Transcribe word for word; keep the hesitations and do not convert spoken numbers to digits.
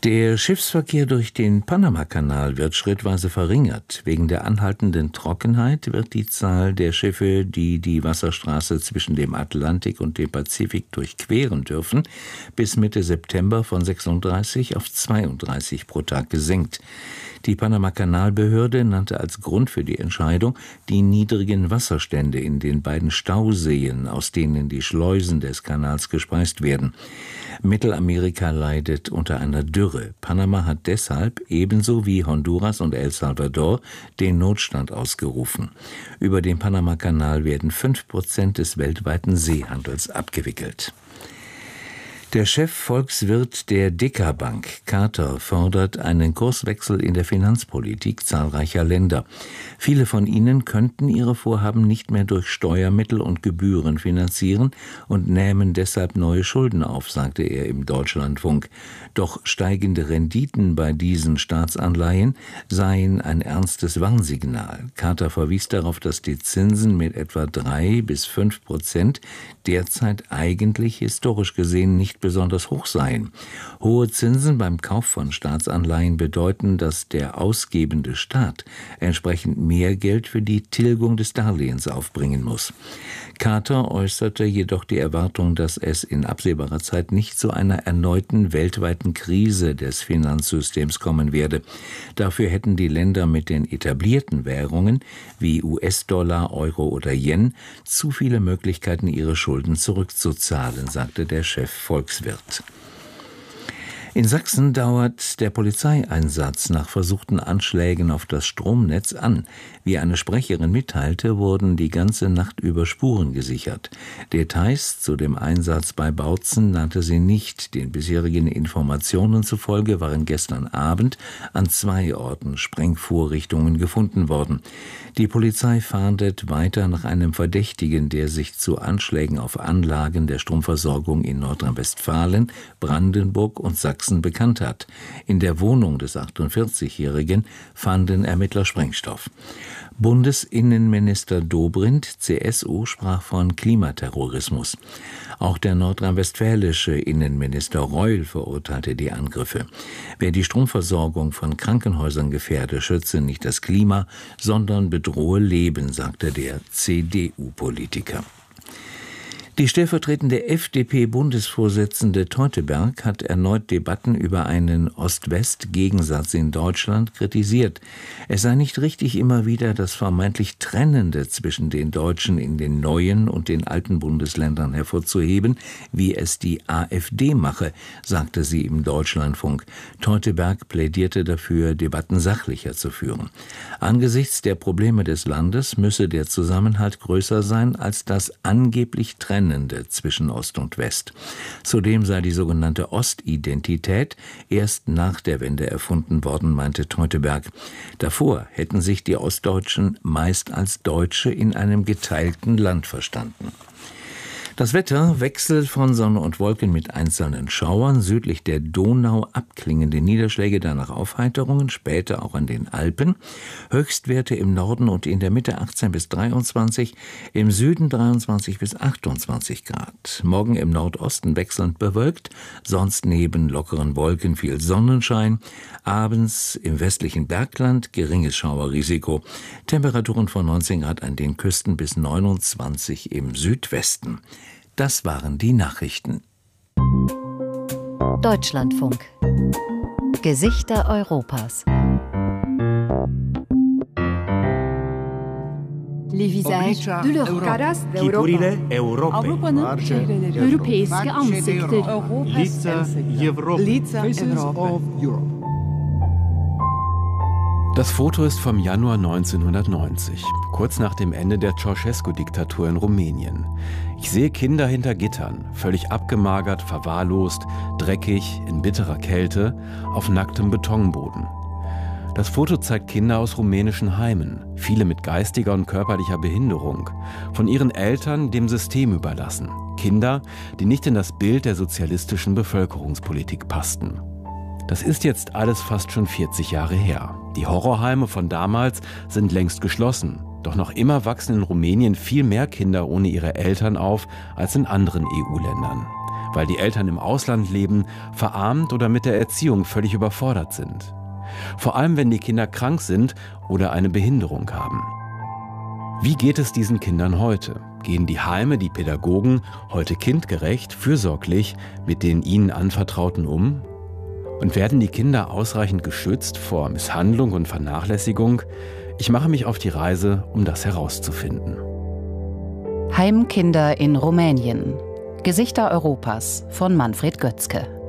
Der Schiffsverkehr durch den Panamakanal wird schrittweise verringert. Wegen der anhaltenden Trockenheit wird die Zahl der Schiffe, die die Wasserstraße zwischen dem Atlantik und dem Pazifik durchqueren dürfen, bis Mitte September von sechsunddreißig auf zweiunddreißig pro Tag gesenkt. Die Panamakanalbehörde nannte als Grund für die Entscheidung die niedrigen Wasserstände in den beiden Stauseen, aus denen die Schleusen des Kanals gespeist werden. Mittelamerika leidet unter einer Dürre. Panama hat deshalb, ebenso wie Honduras und El Salvador, den Notstand ausgerufen. Über den Panamakanal werden fünf Prozent des weltweiten Seehandels abgewickelt. Der Chefvolkswirt der Deka-Bank, Carter, fordert einen Kurswechsel in der Finanzpolitik zahlreicher Länder. Viele von ihnen könnten ihre Vorhaben nicht mehr durch Steuermittel und Gebühren finanzieren und nähmen deshalb neue Schulden auf, sagte er im Deutschlandfunk. Doch steigende Renditen bei diesen Staatsanleihen seien ein ernstes Warnsignal. Carter verwies darauf, dass die Zinsen mit etwa drei bis fünf Prozent derzeit eigentlich historisch gesehen nicht besonders hoch seien. Hohe Zinsen beim Kauf von Staatsanleihen bedeuten, dass der ausgebende Staat entsprechend mehr Geld für die Tilgung des Darlehens aufbringen muss. Carter äußerte jedoch die Erwartung, dass es in absehbarer Zeit nicht zu einer erneuten weltweiten Krise des Finanzsystems kommen werde. Dafür hätten die Länder mit den etablierten Währungen wie U S-Dollar, Euro oder Yen zu viele Möglichkeiten, ihre Schulden zurückzuzahlen, sagte der Chefvolkswirt. In Sachsen dauert der Polizeieinsatz nach versuchten Anschlägen auf das Stromnetz an. Wie eine Sprecherin mitteilte, wurden die ganze Nacht über Spuren gesichert. Details zu dem Einsatz bei Bautzen nannte sie nicht. Den bisherigen Informationen zufolge waren gestern Abend an zwei Orten Sprengvorrichtungen gefunden worden. Die Polizei fahndet weiter nach einem Verdächtigen, der sich zu Anschlägen auf Anlagen der Stromversorgung in Nordrhein-Westfalen, Brandenburg und Sachsen bekannt hat. In der Wohnung des achtundvierzigjährigen fanden Ermittler Sprengstoff. Bundesinnenminister Dobrindt, C S U, sprach von Klimaterrorismus. Auch der nordrhein-westfälische Innenminister Reul verurteilte die Angriffe. Wer die Stromversorgung von Krankenhäusern gefährde, schütze nicht das Klima, sondern bedrohe Leben, sagte der C D U-Politiker. Die stellvertretende F D P-Bundesvorsitzende Teuteberg hat erneut Debatten über einen Ost-West-Gegensatz in Deutschland kritisiert. Es sei nicht richtig, immer wieder das vermeintlich Trennende zwischen den Deutschen in den neuen und den alten Bundesländern hervorzuheben, wie es die AfD mache, sagte sie im Deutschlandfunk. Teuteberg plädierte dafür, Debatten sachlicher zu führen. Angesichts der Probleme des Landes müsse der Zusammenhalt größer sein als das angeblich Trennende zwischen Ost und West. Zudem sei die sogenannte Ostidentität erst nach der Wende erfunden worden, meinte Teuteberg. Davor hätten sich die Ostdeutschen meist als Deutsche in einem geteilten Land verstanden. Das Wetter: Wechsel von Sonne und Wolken mit einzelnen Schauern, südlich der Donau abklingende Niederschläge, danach Aufheiterungen, später auch an den Alpen. Höchstwerte im Norden und in der Mitte achtzehn bis dreiundzwanzig, im Süden dreiundzwanzig bis achtundzwanzig Grad. Morgen im Nordosten wechselnd bewölkt, sonst neben lockeren Wolken viel Sonnenschein. Abends im westlichen Bergland geringes Schauerrisiko. Temperaturen von neunzehn Grad an den Küsten bis neunundzwanzig im Südwesten. Das waren die Nachrichten. Deutschlandfunk. Gesichter Europas. Les visages de l'Europe. Caras Chipurile Europei. Europeiske ansikter. Lica Европы. Lica Europe. Das Foto ist vom Januar neunzehnhundertneunzig, kurz nach dem Ende der Ceausescu-Diktatur in Rumänien. Ich sehe Kinder hinter Gittern, völlig abgemagert, verwahrlost, dreckig, in bitterer Kälte, auf nacktem Betonboden. Das Foto zeigt Kinder aus rumänischen Heimen, viele mit geistiger und körperlicher Behinderung, von ihren Eltern dem System überlassen. Kinder, die nicht in das Bild der sozialistischen Bevölkerungspolitik passten. Das ist jetzt alles fast schon vierzig Jahre her. Die Horrorheime von damals sind längst geschlossen. Doch noch immer wachsen in Rumänien viel mehr Kinder ohne ihre Eltern auf als in anderen E U-Ländern. weil die Eltern im Ausland leben, verarmt oder mit der Erziehung völlig überfordert sind. Vor allem, wenn die Kinder krank sind oder eine Behinderung haben. Wie geht es diesen Kindern heute? Gehen die Heime, die Pädagogen, heute kindgerecht, fürsorglich mit den ihnen Anvertrauten um? Und werden die Kinder ausreichend geschützt vor Misshandlung und Vernachlässigung? Ich mache mich auf die Reise, um das herauszufinden. Heimkinder in Rumänien. Gesichter Europas von Manfred Götzke.